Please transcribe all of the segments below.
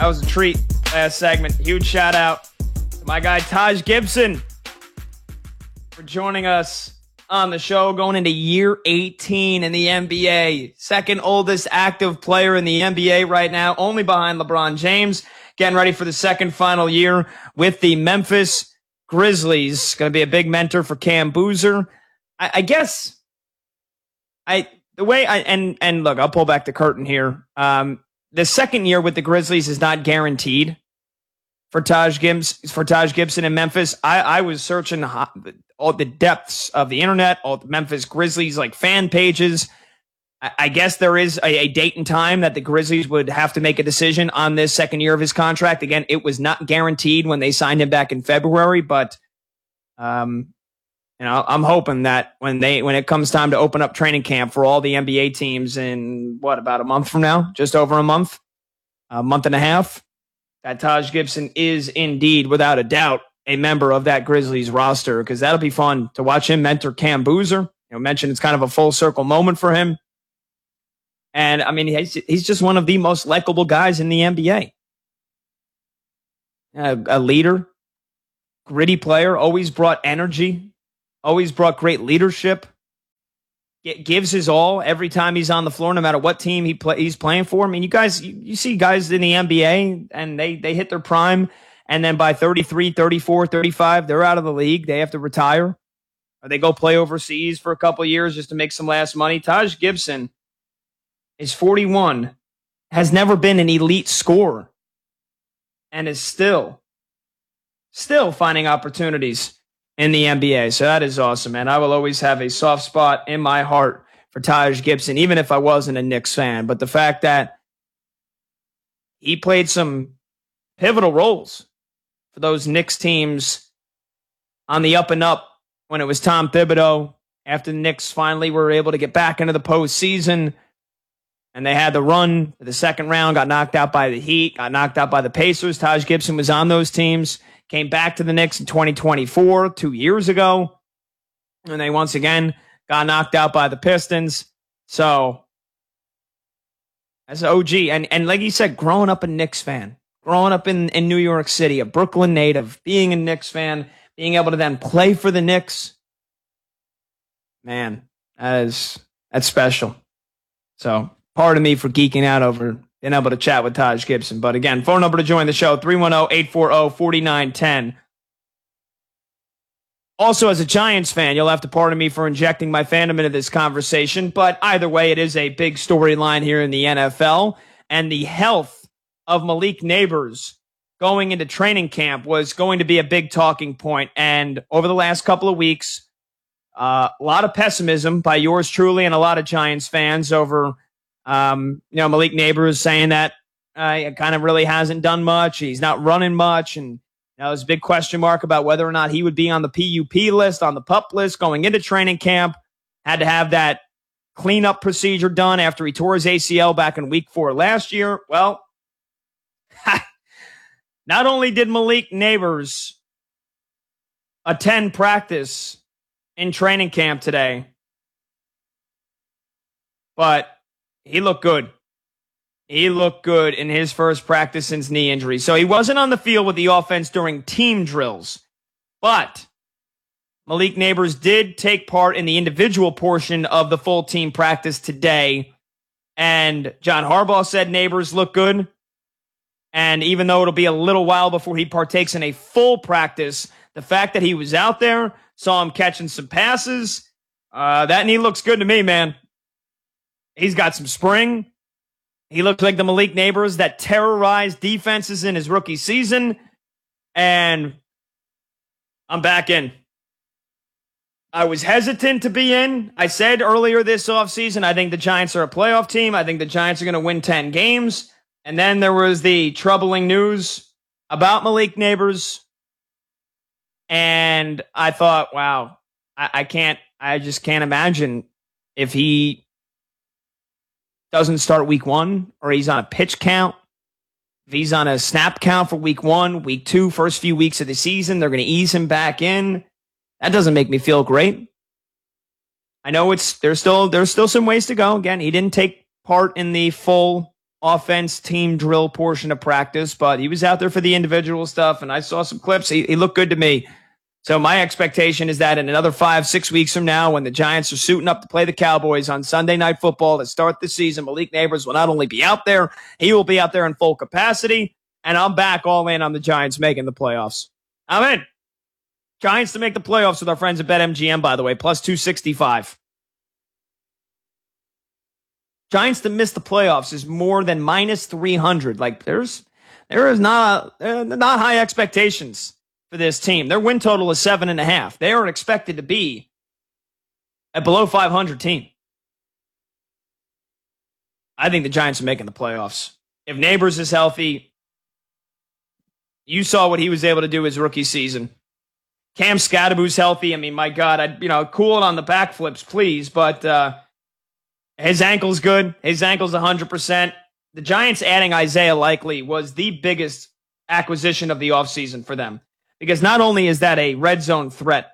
That was a treat. Last segment. Huge shout out to my guy Taj Gibson for joining us on the show, going into year 18 in the NBA. Second oldest active player in the NBA right now, only behind LeBron James. Getting ready for the second final year with the Memphis Grizzlies. Going to be a big mentor for Cam Boozer. I guess look, I'll pull back the curtain here. The second year with the Grizzlies is not guaranteed for Taj Gibson in Memphis. I was searching all the depths of the internet, all the Memphis Grizzlies like fan pages. I guess there is a date and time that the Grizzlies would have to make a decision on this second year of his contract. Again, it was not guaranteed when they signed him back in February, but I'm hoping that when it comes time to open up training camp for all the NBA teams in about a month from now, just over a month and a half, that Taj Gibson is indeed, without a doubt, a member of that Grizzlies roster, because that'll be fun to watch him mentor Cam Boozer. Mentioned it's kind of a full circle moment for him. And, I mean, he's just one of the most likable guys in the NBA. A leader, gritty player, always brought energy, always brought great leadership. Gives his all every time he's on the floor, no matter what team he's playing for. I mean, you see guys in the NBA, and they hit their prime, and then by 33, 34, 35, they're out of the league. They have to retire, or they go play overseas for a couple of years just to make some last money. Taj Gibson is 41, has never been an elite scorer, and is still finding opportunities in the NBA. So that is awesome, man. I will always have a soft spot in my heart for Taj Gibson, even if I wasn't a Knicks fan. But the fact that he played some pivotal roles for those Knicks teams on the up and up when it was Tom Thibodeau, after the Knicks finally were able to get back into the postseason, and they had the run to the second round, got knocked out by the Heat, got knocked out by the Pacers. Taj Gibson was on those teams, came back to the Knicks in 2024, 2 years ago, and they once again got knocked out by the Pistons. So, as an OG, and like you said, growing up a Knicks fan, growing up in New York City, a Brooklyn native, being a Knicks fan, being able to then play for the Knicks, man, that's special. So, pardon me for geeking out over being able to chat with Taj Gibson. But again, phone number to join the show, 310-840-4910. Also, as a Giants fan, you'll have to pardon me for injecting my fandom into this conversation. But either way, it is a big storyline here in the NFL. And the health of Malik Neighbors going into training camp was going to be a big talking point. And over the last couple of weeks, a lot of pessimism by yours truly and a lot of Giants fans over Malik Neighbors saying that it kind of really hasn't done much. He's not running much. And there's a big question mark about whether or not he would be on the PUP list, on the PUP list going into training camp. Had to have that cleanup procedure done after he tore his ACL back in week 4 last year. Well, not only did Malik Neighbors attend practice in training camp today, but he looked good. He looked good in his first practice since knee injury. So he wasn't on the field with the offense during team drills, but Malik Neighbors did take part in the individual portion of the full team practice today. And John Harbaugh said Neighbors looked good. And even though it'll be a little while before he partakes in a full practice, the fact that he was out there, saw him catching some passes, that knee looks good to me, man. He's got some spring. He looked like the Malik Neighbors that terrorized defenses in his rookie season. And I'm back in. I was hesitant to be in. I said earlier this offseason, I think the Giants are a playoff team. I think the Giants are going to win 10 games. And then there was the troubling news about Malik Neighbors. And I thought, wow, I just can't imagine if he doesn't start week 1 or he's on a pitch count. If he's on a snap count for week 1, week 2, first few weeks of the season, they're going to ease him back in. That doesn't make me feel great. I know there's still some ways to go. Again, he didn't take part in the full offense team drill portion of practice, but he was out there for the individual stuff, and I saw some clips. He looked good to me. So my expectation is that in another 5-6 weeks from now, when the Giants are suiting up to play the Cowboys on Sunday Night Football to start the season, Malik Nabers will not only be out there, he will be out there in full capacity, and I'm back all in on the Giants making the playoffs. I'm in. Giants to make the playoffs with our friends at BetMGM, by the way, plus 265. Giants to miss the playoffs is more than minus 300. Like, there is not high expectations for this team. Their win total is 7.5. They are expected to be a below 500 team. I think the Giants are making the playoffs. If Nabers is healthy, you saw what he was able to do his rookie season. Cam Skatteboo's healthy. I mean, my God, cool it on the backflips, please. But his ankle's good. His ankle's 100%. The Giants adding Isaiah Likely was the biggest acquisition of the offseason for them. Because not only is that a red zone threat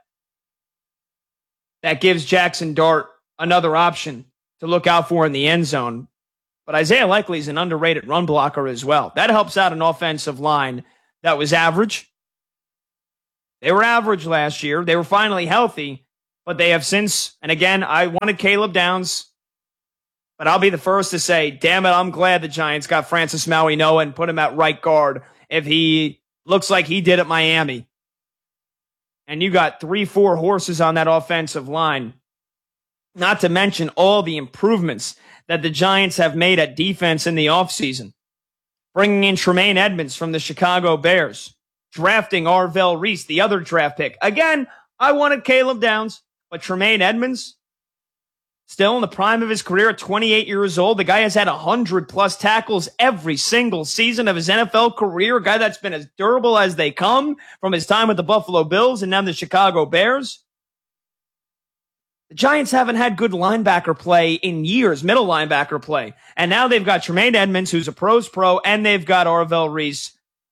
that gives Jackson Dart another option to look out for in the end zone, but Isaiah Likely is an underrated run blocker as well. That helps out an offensive line that was average. They were average last year. They were finally healthy, but they have since, and again, I wanted Caleb Downs, but I'll be the first to say, damn it, I'm glad the Giants got Francis Maui-Noa and put him at right guard if he looks like he did at Miami. And you got 3-4 horses on that offensive line. Not to mention all the improvements that the Giants have made at defense in the offseason. Bringing in Tremaine Edmonds from the Chicago Bears. Drafting Arvell Reese, the other draft pick. Again, I wanted Caleb Downs, but Tremaine Edmonds, still in the prime of his career at 28 years old. The guy has had 100-plus tackles every single season of his NFL career. A guy that's been as durable as they come from his time with the Buffalo Bills and now the Chicago Bears. The Giants haven't had good linebacker play in years, middle linebacker play. And now they've got Tremaine Edmonds, who's a pro's pro, and they've got Arvell Reese,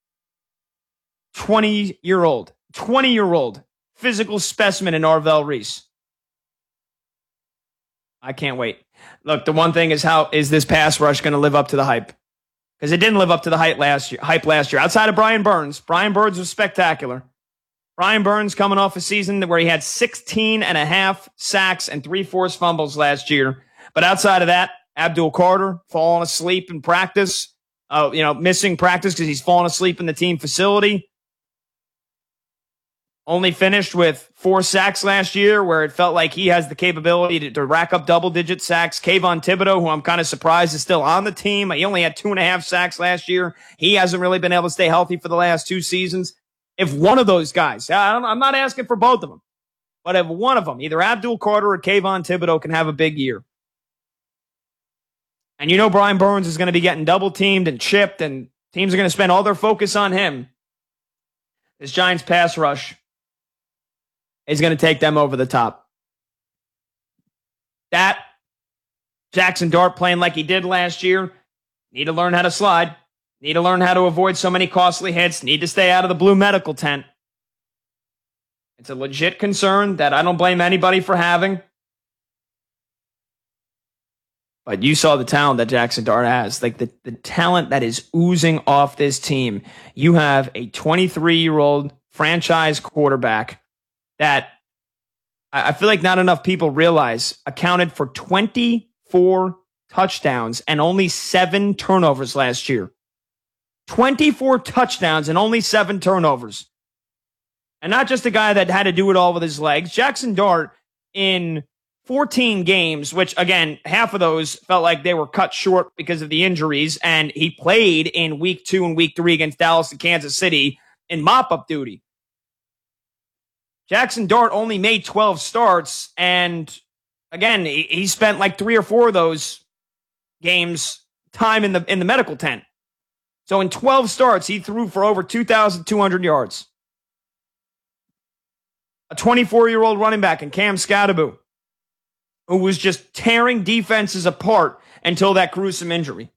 20-year-old physical specimen in Arvell Reese. I can't wait. Look, the one thing is, how is this pass rush going to live up to the hype? Because it didn't live up to the hype last year. Outside of Brian Burns was spectacular. Brian Burns coming off a season where he had 16.5 sacks and 3 forced fumbles last year. But outside of that, Abdul Carter falling asleep in practice. Missing practice because he's fallen asleep in the team facility. Only finished with 4 sacks last year, where it felt like he has the capability to rack up double-digit sacks. Kayvon Thibodeau, who I'm kind of surprised is still on the team. He only had 2.5 sacks last year. He hasn't really been able to stay healthy for the last 2 seasons. If one of those guys, I'm not asking for both of them, but if one of them, either Abdul Carter or Kayvon Thibodeau, can have a big year, and Brian Burns is going to be getting double-teamed and chipped, and teams are going to spend all their focus on him, this Giants pass rush is going to take them over the top. That, Jackson Dart playing like he did last year, need to learn how to slide, need to learn how to avoid so many costly hits, need to stay out of the blue medical tent. It's a legit concern that I don't blame anybody for having. But you saw the talent that Jackson Dart has, like the talent that is oozing off this team. You have a 23-year-old franchise quarterback that I feel like not enough people realize accounted for 24 touchdowns and only 7 turnovers last year. 24 touchdowns and only 7 turnovers. And not just a guy that had to do it all with his legs. Jackson Dart, in 14 games, which, again, half of those felt like they were cut short because of the injuries, and he played in week 2 and week 3 against Dallas and Kansas City in mop-up duty. Jackson Dart only made 12 starts, and again, he spent like 3 or 4 of those games time in the medical tent. So in 12 starts, he threw for over 2,200 yards. A 24-year-old running back in Cam Skatteboo, who was just tearing defenses apart until that gruesome injury.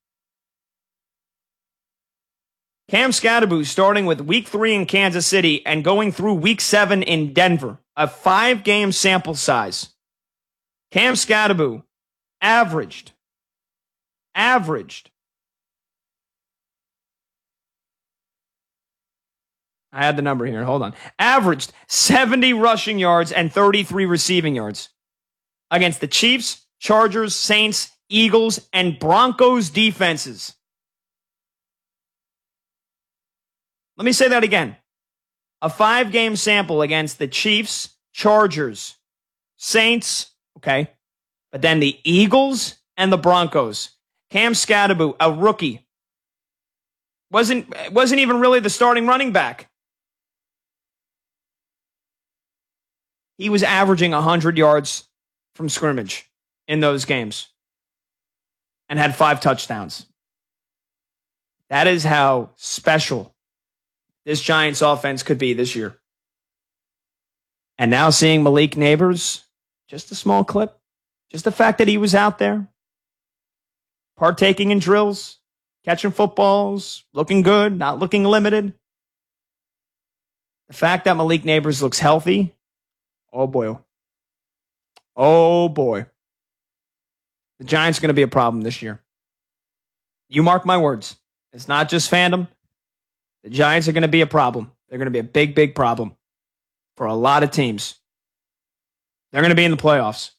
Cam Skatteboo starting with week 3 in Kansas City and going through week 7 in Denver, a 5-game sample size. Cam Skatteboo averaged I had the number here. Hold on. Averaged 70 rushing yards and 33 receiving yards against the Chiefs, Chargers, Saints, Eagles, and Broncos defenses. Let me say that again. A 5-game sample against the Chiefs, Chargers, Saints, okay, but then the Eagles and the Broncos. Cam Skattebo, a rookie, wasn't even really the starting running back. He was averaging 100 yards from scrimmage in those games and had 5 touchdowns. That is how special this Giants offense could be this year. And now seeing Malik Nabers, just a small clip, just the fact that he was out there, partaking in drills, catching footballs, looking good, not looking limited. The fact that Malik Nabers looks healthy, oh boy. Oh boy. The Giants are going to be a problem this year. You mark my words. It's not just fandom. The Giants are going to be a problem. They're going to be a big, big problem for a lot of teams. They're going to be in the playoffs.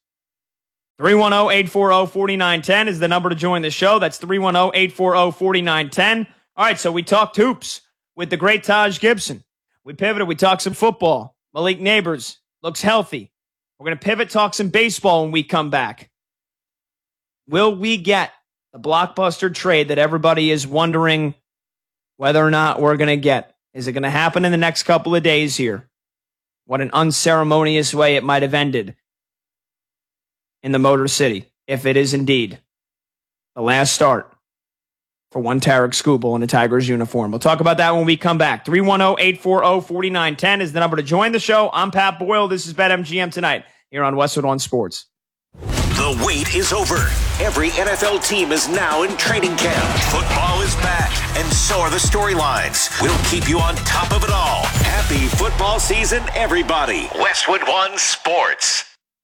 310-840-4910 is the number to join the show. That's 310-840-4910. All right, so we talked hoops with the great Taj Gibson. We pivoted. We talked some football. Malik Nabers looks healthy. We're going to pivot, talk some baseball when we come back. Will we get the blockbuster trade that everybody is wondering whether or not we're going to get? Is it going to happen in the next couple of days here? What an unceremonious way it might have ended in the Motor City, if it is indeed the last start for one Tarek Skubal in a Tigers uniform. We'll talk about that when we come back. 310-840-4910 is the number to join the show. I'm Pat Boyle. This is BetMGM Tonight here on Westwood One Sports. The wait is over. Every NFL team is now in training camp. Football is back, and so are the storylines. We'll keep you on top of it all. Happy football season, everybody. Westwood One Sports.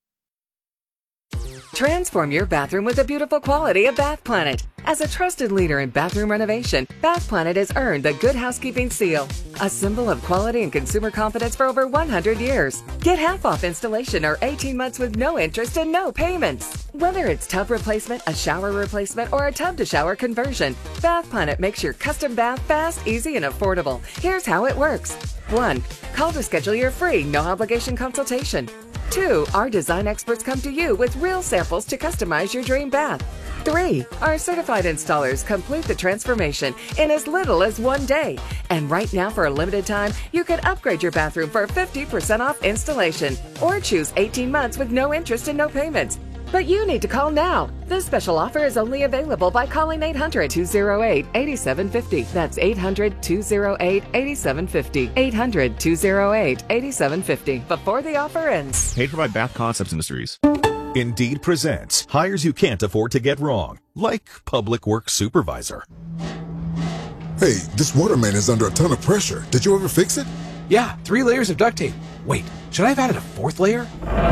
Transform your bathroom with the beautiful quality of Bath Planet. As a trusted leader in bathroom renovation, Bath Planet has earned the Good Housekeeping seal, a symbol of quality and consumer confidence for over 100 years. Get half off installation or 18 months with no interest and no payments. Whether it's tub replacement, a shower replacement, or a tub-to-shower conversion, Bath Planet makes your custom bath fast, easy, and affordable. Here's how it works. 1. Call to schedule your free, no-obligation consultation. 2. Our design experts come to you with real samples to customize your dream bath. 3. Our certified installers complete the transformation in as little as 1 day. And right now, for a limited time, you can upgrade your bathroom for 50% off installation or choose 18 months with no interest and no payments. But you need to call now. This special offer is only available by calling 800-208-8750. That's 800-208-8750. 800-208-8750. Before the offer ends. Paid for by Bath Concepts Industries. Indeed presents hires you can't afford to get wrong, like public works supervisor. Hey, this waterman is under a ton of pressure. Did you ever fix it? Yeah, 3 layers of duct tape. Wait, should I have added a 4th layer?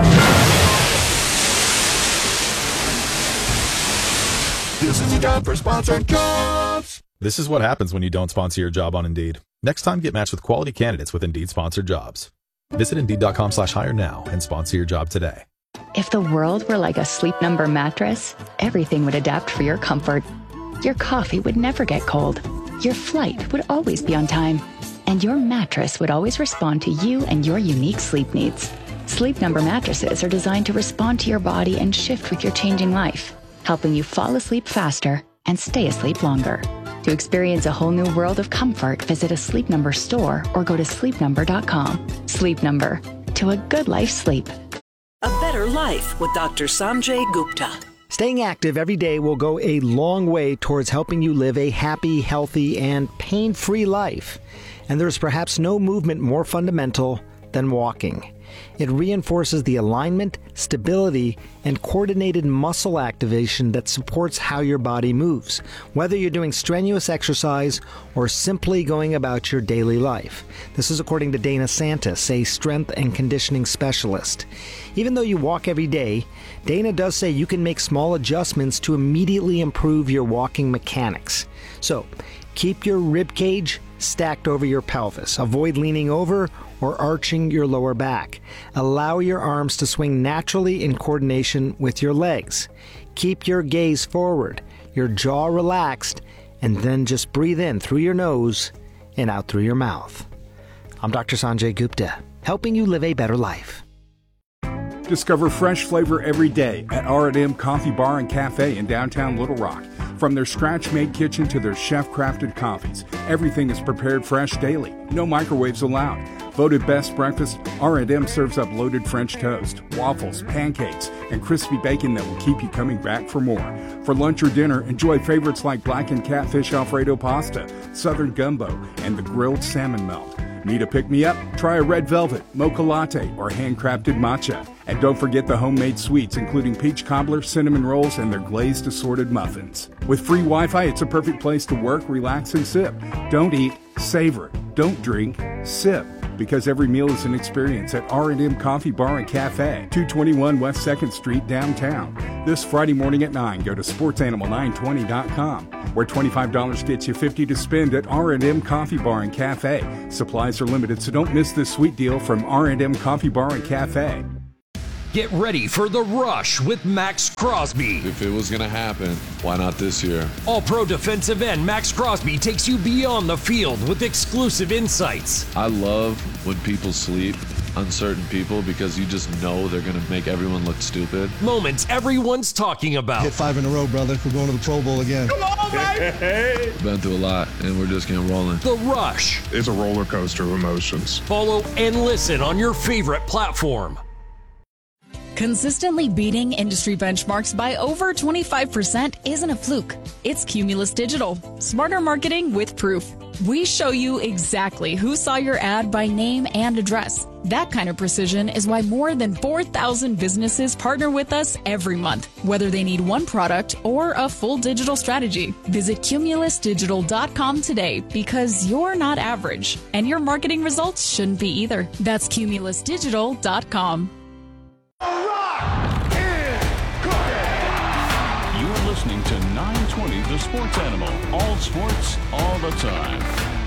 This is the job for sponsored jobs. This is what happens when you don't sponsor your job on Indeed. Next time, get matched with quality candidates with Indeed sponsored jobs. Visit Indeed.com/hire now and sponsor your job today. If the world were like a Sleep Number mattress, everything would adapt for your comfort. Your coffee would never get cold. Your flight would always be on time. And your mattress would always respond to you and your unique sleep needs. Sleep Number mattresses are designed to respond to your body and shift with your changing life, helping you fall asleep faster and stay asleep longer. To experience a whole new world of comfort, visit a Sleep Number store or go to sleepnumber.com. Sleep Number. To a good life's sleep. A better life with Dr. Sanjay Gupta. Staying active every day will go a long way towards helping you live a happy, healthy, and pain-free life. And there's perhaps no movement more fundamental than walking. It reinforces the alignment, stability, and coordinated muscle activation that supports how your body moves, whether you're doing strenuous exercise or simply going about your daily life. This is according to Dana Santis, a strength and conditioning specialist. Even though you walk every day, Dana does say you can make small adjustments to immediately improve your walking mechanics. So, keep your rib cage, stacked over your pelvis. Avoid leaning over or arching your lower back. Allow your arms to swing naturally in coordination with your legs. Keep your gaze forward, your jaw relaxed, and then just breathe in through your nose and out through your mouth. I'm Dr. Sanjay Gupta, helping you live a better life. Discover fresh flavor every day at R&M Coffee Bar and Cafe in downtown Little Rock. From their scratch-made kitchen to their chef-crafted coffees, everything is prepared fresh daily. No microwaves allowed. Voted best breakfast, R&M serves up loaded French toast, waffles, pancakes, and crispy bacon that will keep you coming back for more. For lunch or dinner, enjoy favorites like blackened catfish Alfredo pasta, southern gumbo, and the grilled salmon melt. Need a pick-me-up? Try a red velvet, mocha latte, or handcrafted matcha. And don't forget the homemade sweets, including peach cobbler, cinnamon rolls, and their glazed assorted muffins. With free Wi-Fi, it's a perfect place to work, relax, and sip. Don't eat, savor. Don't drink, sip. Because every meal is an experience at R&M Coffee Bar and Cafe, 221 West 2nd Street, downtown. This Friday morning at 9, go to sportsanimal920.com, where $25 gets you $50 to spend at R&M Coffee Bar and Cafe. Supplies are limited, so don't miss this sweet deal from R&M Coffee Bar and Cafe. Get ready for The Rush with Max Crosby. If it was going to happen, why not this year? All-pro defensive end Max Crosby takes you beyond the field with exclusive insights. I love when people sleep on certain people because you just know they're going to make everyone look stupid. Moments everyone's talking about. Hit 5 in a row, brother. We're going to the Pro Bowl again. Come on, baby! Been through a lot, and we're just getting rolling. The Rush. It's a roller coaster of emotions. Follow and listen on your favorite platform. Consistently beating industry benchmarks by over 25% isn't a fluke. It's Cumulus Digital. Smarter marketing with proof. We show you exactly who saw your ad by name and address. That kind of precision is why more than 4,000 businesses partner with us every month, whether they need one product or a full digital strategy. Visit cumulusdigital.com today because you're not average, and your marketing results shouldn't be either. That's cumulusdigital.com. You're listening to 920 The Sports Animal. All sports, all the time.